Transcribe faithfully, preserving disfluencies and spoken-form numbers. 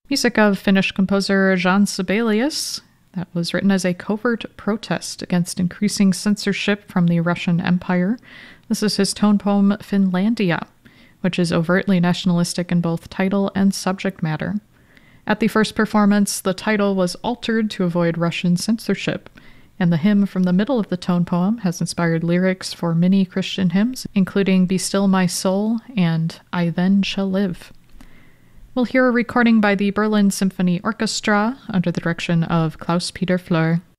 Music of Finnish composer Jan Sibelius, that was written as a covert protest against increasing censorship from the Russian Empire. This is his tone poem Finlandia, which is overtly nationalistic in both title and subject matter. At the first performance, the title was altered to avoid Russian censorship, and the hymn from the middle of the tone poem has inspired lyrics for many Christian hymns, including Be Still My Soul and I Then Shall Live. We'll hear a recording by the Berlin Symphony Orchestra under the direction of Klaus-Peter Fleur.